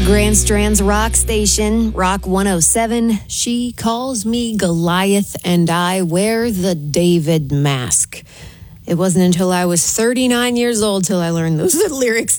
Grand Strand's rock station, Rock 107. She calls me Goliath and I wear the David mask. It wasn't until I was 39 years old till I learned those lyrics.